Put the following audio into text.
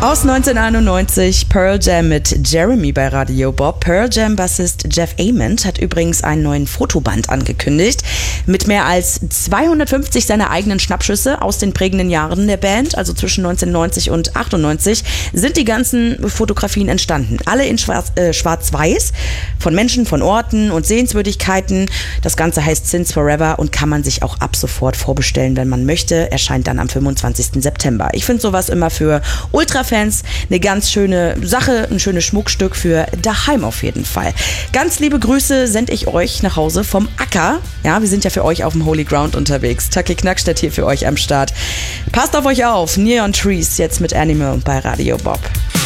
Aus 1991 Pearl Jam mit Jeremy bei Radio Bob. Pearl Jam Bassist Jeff Ament hat übrigens einen neuen Fotoband angekündigt. Mit mehr als 250 seiner eigenen Schnappschüsse aus den prägenden Jahren der Band, also zwischen 1990 und 98, sind die ganzen Fotografien entstanden. Alle in schwarz-weiß, von Menschen, von Orten und Sehenswürdigkeiten. Das Ganze heißt Since Forever und kann man sich auch ab sofort vorbestellen, wenn man möchte. Erscheint dann am 25. September. Ich finde sowas immer für Ultrafans eine ganz schöne Sache, ein schönes Schmuckstück für daheim auf jeden Fall. Ganz liebe Grüße sende ich euch nach Hause vom Acker. Ja, wir sind ja für euch auf dem Holy Ground unterwegs. Taki Knackstedt hier für euch am Start. Passt auf euch auf. Neon Trees jetzt mit Animal bei Radio Bob.